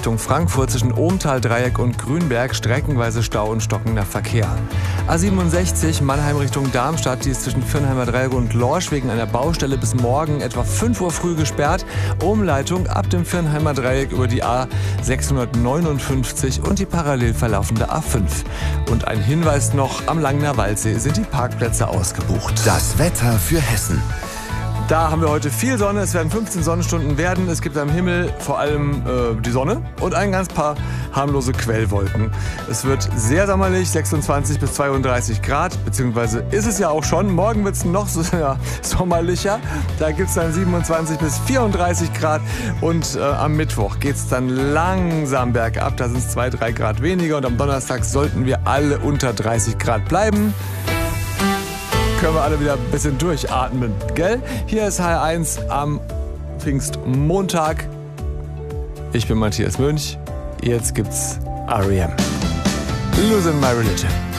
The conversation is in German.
Richtung Frankfurt zwischen Ohmtal-Dreieck und Grünberg streckenweise Stau und stockender Verkehr. A67 Mannheim Richtung Darmstadt, die ist zwischen Viernheimer Dreieck und Lorsch wegen einer Baustelle bis morgen etwa 5 Uhr früh gesperrt. Umleitung ab dem Viernheimer Dreieck über die A659 und die parallel verlaufende A5. Und ein Hinweis noch, am Langener Waldsee sind die Parkplätze ausgebucht. Das Wetter für Hessen. Da haben wir heute viel Sonne, es werden 15 Sonnenstunden werden. Es gibt am Himmel vor allem die Sonne und ein ganz paar harmlose Quellwolken. Es wird sehr sommerlich, 26 bis 32 Grad, beziehungsweise ist es ja auch schon. Morgen wird es noch sommerlicher, da gibt es dann 27 bis 34 Grad. Und am Mittwoch geht es dann langsam bergab, da sind es 2-3 Grad weniger. Und am Donnerstag sollten wir alle unter 30 Grad bleiben. Können wir alle wieder ein bisschen durchatmen, gell? Hier ist HR1 am Pfingstmontag. Ich bin Matthias Mönch. Jetzt gibt's R.E.M. Losing My Religion.